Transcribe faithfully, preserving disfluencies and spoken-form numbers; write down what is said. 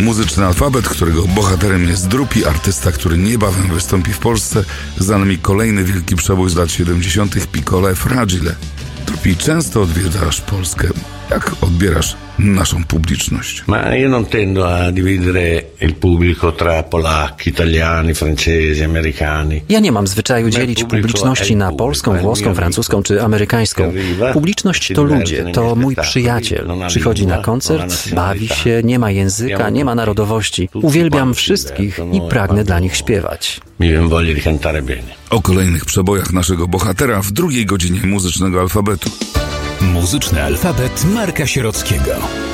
Muzyczny alfabet, którego bohaterem jest Drupi, artysta, który niebawem wystąpi w Polsce. Za nami kolejny wielki przebój z lat siedemdziesiątych Piccolo Fragile. Drupi, często odwiedzasz Polskę. Jak odbierasz naszą publiczność? Ma io non tendo a dividere il pubblico tra polacchi, italiani, francesi, americani. Ja nie mam zwyczaju dzielić publiczności na polską, włoską, francuską czy amerykańską. Publiczność to ludzie, to mój przyjaciel. Przychodzi na koncert, bawi się, nie ma języka, nie ma narodowości. Uwielbiam wszystkich i pragnę dla nich śpiewać. O kolejnych przebojach naszego bohatera w drugiej godzinie muzycznego alfabetu. Muzyczny alfabet Marka Sierockiego.